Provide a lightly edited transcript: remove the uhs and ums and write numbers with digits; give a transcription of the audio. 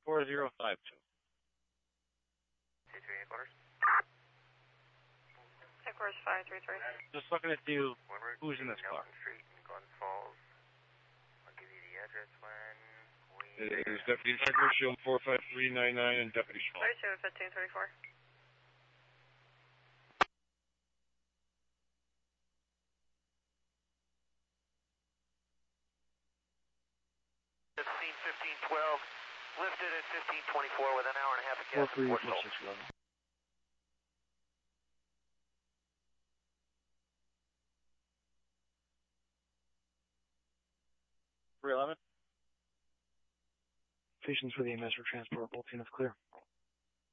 4052. C3 headquarters. Headquarters 533. Just looking at you. Who's in this car? Street in Glens Falls. I'll give you the address when we... It is Deputy Inspector, Shield 45399 and Deputy Schwab. 32 1534. Lifted at 1524 with an hour and a half of gas. 434611. Stations for the EMS for transport, both units clear.